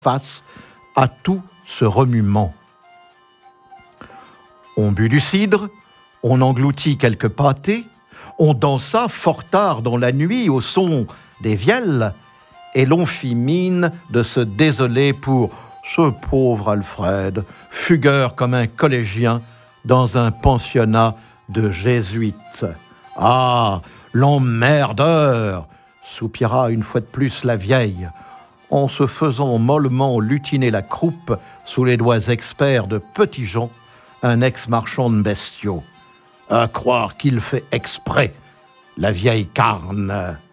face à tout ce remuement. On but du cidre, on engloutit quelques pâtés, on dansa fort tard dans la nuit au son des vielles, et l'on fit mine de se désoler pour ce pauvre Alfred, fugueur comme un collégien dans un pensionnat de jésuites. « Ah, l'emmerdeur !» soupira une fois de plus la vieille, en se faisant mollement lutiner la croupe sous les doigts experts de Petit-Jean, un ex-marchand de bestiaux. À croire qu'il fait exprès, la vieille carne.